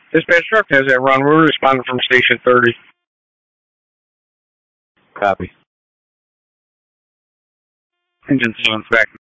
Dispatch truck has that run. We're responding from station 30. Copy. Engine 7's back